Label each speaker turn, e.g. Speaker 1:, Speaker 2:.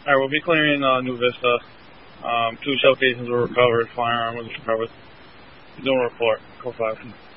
Speaker 1: All right, we'll be clearing New Vista. 2 shell casings were recovered. Firearm was recovered. Doing a report. Code 5.